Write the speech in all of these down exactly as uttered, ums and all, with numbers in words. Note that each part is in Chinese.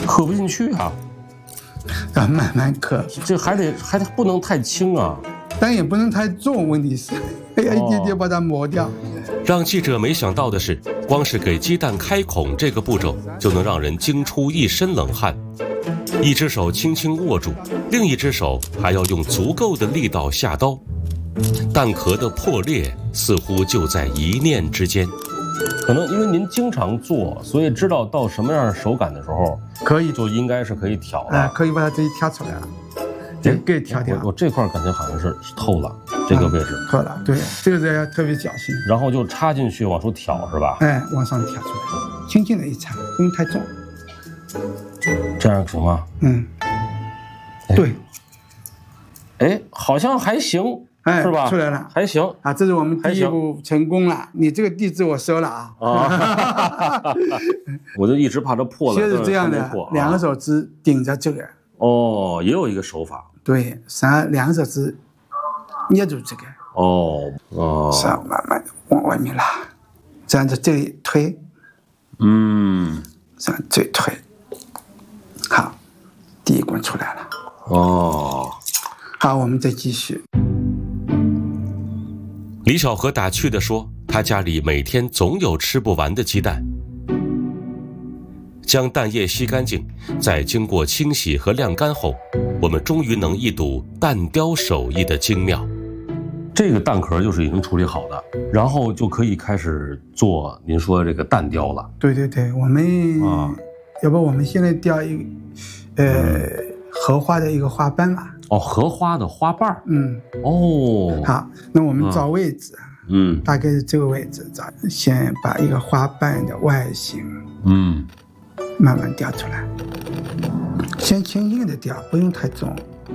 磕不进去啊。 要慢慢磕， 这还得还得不能太轻啊， 但也不能太重。问题是要一点点把它磨掉。 让记者没想到的是，光是给鸡蛋开孔这个步骤，就能让人惊出一身冷汗。一只手轻轻握住，另一只手还要用足够的力道下刀。蛋壳的破裂似乎就在一念之间。 可能因为您经常做，所以知道到什么样手感的时候， 可以就应该是可以挑的。 哎、呃，可以把它自己挑出来了，这给挑掉。 我, 我这块感觉好像是是透了，这个位置、 啊、透了，对，这个要特别小心。 然后就插进去往出挑，是吧？ 哎，往上挑出来，轻轻的一插，不用太重。 这样行吗？ 嗯，对。 哎，好像还行。 哎， 是吧？ 出来了， 还行啊！这是我们第一步成功了。你这个地址我收了啊！ 啊，我就一直怕它破了。 就是这样的，两个手指顶着这个。 哦，也有一个手法。 对，三两个手指捏住这个。 哦哦。 是慢慢的往外面拉，这样子这里推。 嗯。 这样这里推。好，第一关出来了。 哦。 好，我们再继续。 李小河打趣地说，他家里每天总有吃不完的鸡蛋。将蛋液吸干净，再经过清洗和晾干后，我们终于能一睹蛋雕手艺的精妙。 这个蛋壳就是已经处理好的，然后就可以开始做您说这个蛋雕了。 对对对，我们啊，要不我们现在雕一个呃荷花的一个花瓣嘛。 哦，荷花的花瓣。 嗯， 哦， 好，那我们找位置， 嗯， 大概是这个位置找，先把一个花瓣的外形， 嗯， 慢慢雕出来，先轻轻的雕，不用太重。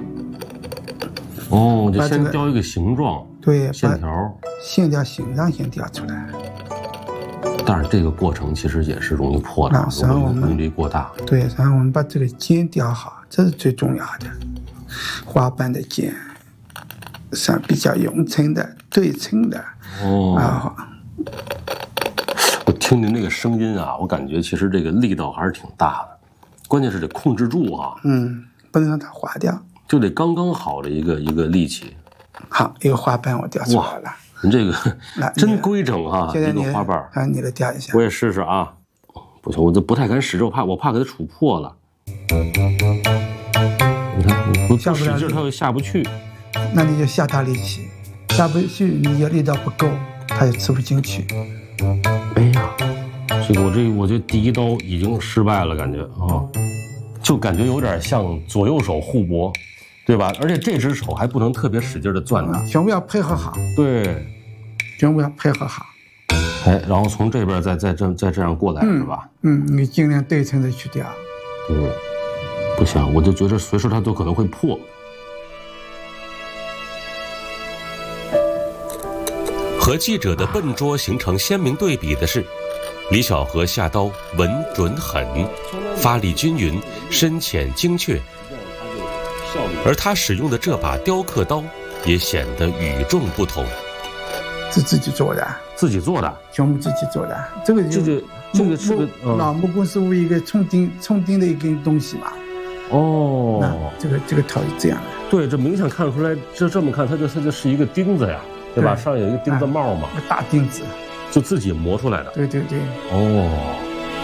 哦，就先雕一个形状， 对， 线条， 线条形状先雕出来。 但是这个过程其实也是容易破的，如果功力过大。 对，然后我们把这个尖雕好，这是最重要的。花瓣的尖，是比较匀称的、对称的。 哦。 啊， 我听您那个声音啊，我感觉其实这个力道还是挺大的，关键是得控制住啊。 嗯，不能让它滑掉， 就得刚刚好的一个一个力气。 好，一个花瓣我雕出来了。 您这个真规整啊！ 现在一个花瓣， 啊，你来雕一下。 我也试试啊。不行，我这不太敢使，我怕我怕给它杵破了。你看，我不使劲，它又下不去。 那你就下大力气，下不去，你要力道不够，它也吃不进去。 哎呀，这个我这我这第一刀已经失败了，感觉啊，就感觉有点像左右手互搏，对吧？而且这只手还不能特别使劲的攥它， 全部要配合好。 对， 全部要配合好。 哎，然后从这边再再这再这样过来， 嗯、 是吧？ 嗯，你尽量对称的去雕。 嗯。不行，我就觉得随时它都可能会破。 和记者的笨拙形成鲜明对比的是，李小河下刀稳准狠，发力均匀，深浅精确，而他使用的这把雕刻刀也显得与众不同。 是自己做的， 自己做的， 全部自己做的。这个就这个这个是个老木工师傅一个冲钉冲钉的一根东西嘛。 哦， 这个这个头是这样的。 对，这明显看出来，这这么看，它就它就是一个钉子呀，对吧？上有一个钉子帽嘛， 个大钉子， 就自己磨出来的。 对对对。 哦。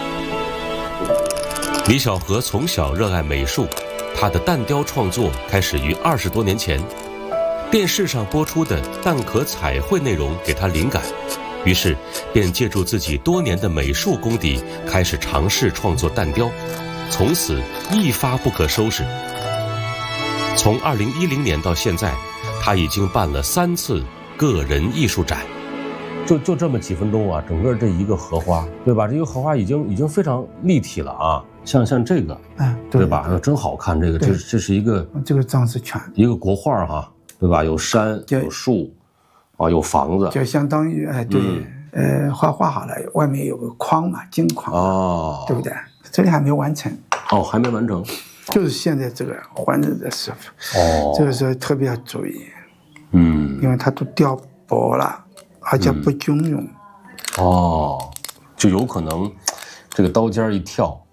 李小河从小热爱美术，他的蛋雕创作开始于二十多年前。电视上播出的蛋壳彩绘内容给他灵感，于是便借助自己多年的美术功底，开始尝试创作蛋雕，从此一发不可收拾。从二零一零年到现在，他已经办了三次个人艺术展。 就就这么几分钟啊，整个这一个荷花，对吧？这个荷花已经已经非常立体了啊，像像这个， 哎， 对吧？真好看，这个这这是一个这个装饰圈， 一个国画哈。对吧？有山，有树，啊，有房子， 就相当于哎，对，嗯、呃，画画好了，外面有个框嘛，金框， 哦， 对不对？这里还没完成， 哦，还没完成， 就是现在这个换日的师傅， 哦， 这个时候特别要注意， 嗯， 因为它都雕薄了，而且不均匀， 嗯、哦，就有可能这个刀尖一跳，